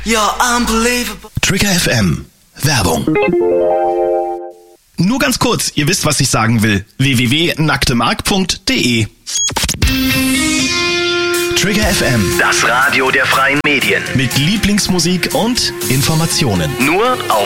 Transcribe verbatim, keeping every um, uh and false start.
You're unbelievable. Trigger F M. Werbung. Nur ganz kurz, ihr wisst, was ich sagen will. w w w punkt nacktemark punkt de Trigger F M. Das Radio der freien Medien. Mit Lieblingsmusik und Informationen. Nur auf